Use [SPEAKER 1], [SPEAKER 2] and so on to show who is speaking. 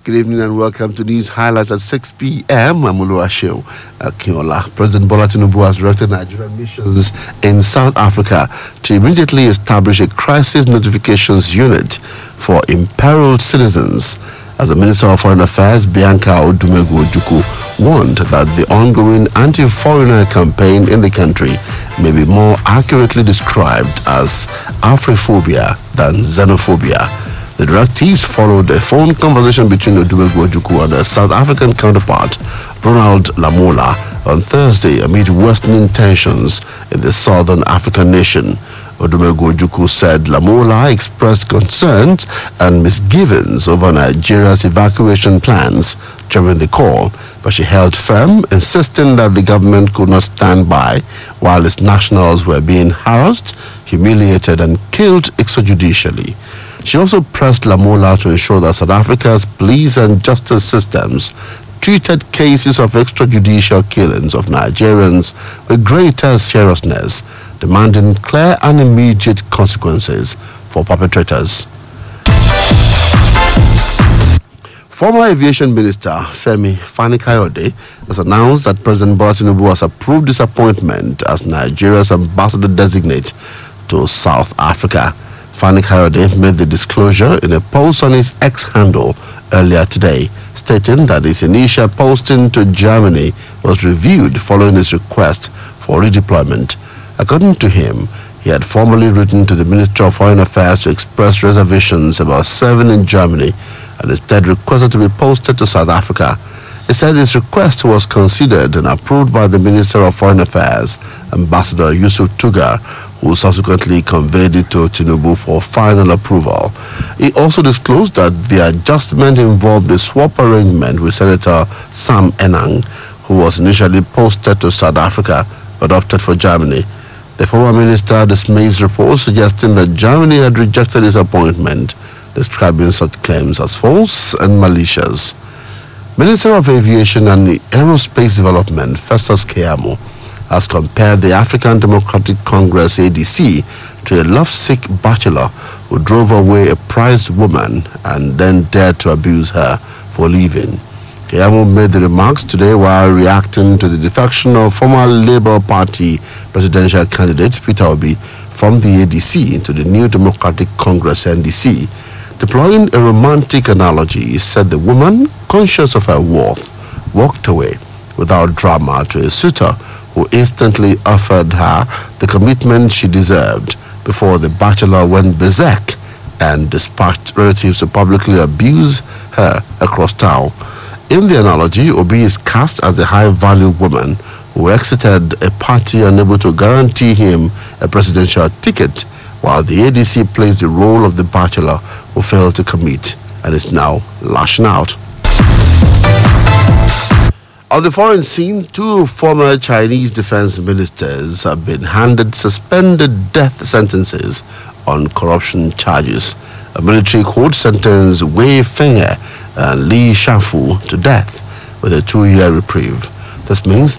[SPEAKER 1] Good evening and welcome to News Highlights at 6 p.m. I'm Oluwaseun Akinola. President Bola Tinubu has directed Nigerian missions in South Africa to immediately establish a crisis notifications unit for imperiled citizens. As the Minister of Foreign Affairs, Bianca Odumegu Ojukwu, warned that the ongoing anti-foreigner campaign in the country may be more accurately described as Afrophobia than xenophobia. The directives followed a phone conversation between Odumegu Ojukwu and her South African counterpart, Ronald Lamola, on Thursday amid worsening tensions in the southern African nation. Odumegu Ojukwu said Lamola expressed concerns and misgivings over Nigeria's evacuation plans during the call, but she held firm, insisting that the government could not stand by while its nationals were being harassed, humiliated, and killed extrajudicially. She also pressed Lamola to ensure that South Africa's police and justice systems treated cases of extrajudicial killings of Nigerians with greater seriousness, demanding clear and immediate consequences for perpetrators. Former Aviation Minister Femi Fani-Kayode has announced that President Bola Tinubu has approved his appointment as Nigeria's ambassador-designate to South Africa. Fani-Kayode made the disclosure in a post on his X handle earlier today, stating that his initial posting to Germany was reviewed following his request for redeployment. According to him, he had formally written to the Minister of Foreign Affairs to express reservations about serving in Germany and instead requested to be posted to South Africa. He said his request was considered and approved by the Minister of Foreign Affairs, Ambassador Yusuf Tugar, who subsequently conveyed it to Tinubu for final approval. He also disclosed that the adjustment involved a swap arrangement with Senator Sam Enang, who was initially posted to South Africa but opted for Germany. The former minister dismissed reports suggesting that Germany had rejected his appointment, describing such claims as false and malicious. Minister of Aviation and Aerospace Development, Festus Keyamo, has compared the African Democratic Congress ADC to a lovesick bachelor who drove away a prized woman and then dared to abuse her for leaving. Keyamo made the remarks today while reacting to the defection of former Labour Party presidential candidate Peter Obi from the ADC into the New Democratic Congress NDC. Deploying a romantic analogy, he said the woman, conscious of her worth, walked away without drama to a suitor who instantly offered her the commitment she deserved before the bachelor went berserk and dispatched relatives to publicly abuse her across town. In the analogy, Obi is cast as a high-value woman who exited a party unable to guarantee him a presidential ticket, while the ADC plays the role of the bachelor who failed to commit and is now lashing out. On the foreign scene, two former Chinese defense ministers have been handed suspended death sentences on corruption charges. A military court sentenced Wei Fenghe and Li Shanfu to death with a 2-year reprieve. This means